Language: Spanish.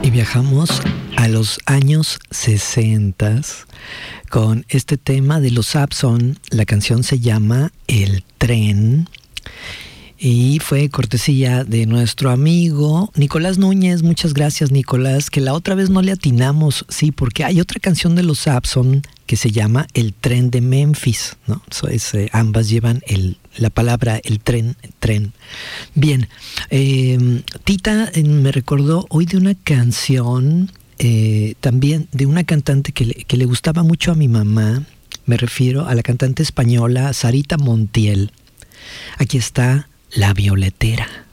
Viajamos a los años 60 con este tema de los Saxon. La canción se llama El Tren y fue cortesía de nuestro amigo Nicolás Núñez. Muchas gracias, Nicolás, que la otra vez no le atinamos, sí, porque hay otra canción de los Saxon que se llama El Tren de Memphis, ¿no? Ambas llevan la palabra el tren. Bien, Tita me recordó hoy de una canción, también de una cantante que le gustaba mucho a mi mamá. Me refiero a la cantante española Sarita Montiel. Aquí está La Violetera.